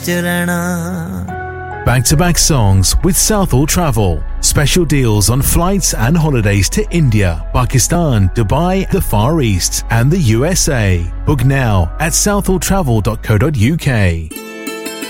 च रहना. Back-to-back songs with Southall Travel. Special deals on flights and holidays to India, Pakistan, Dubai, the Far East and the USA. Book now at southalltravel.co.uk.